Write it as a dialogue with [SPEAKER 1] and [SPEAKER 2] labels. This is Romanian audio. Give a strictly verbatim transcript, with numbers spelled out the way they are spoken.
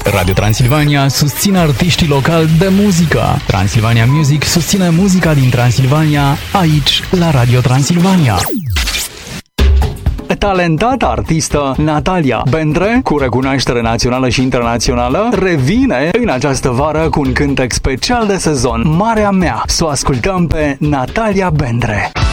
[SPEAKER 1] Radio Transilvania susține artiștii locali de muzică. Transilvania Music susține muzica din Transilvania aici, la Radio Transilvania. Talentata artistă Natalia Bendre, cu recunoaștere națională și internațională, revine în această vară cu un cântec special de sezon, Marea Mea. Să o ascultăm pe Natalia Bendre.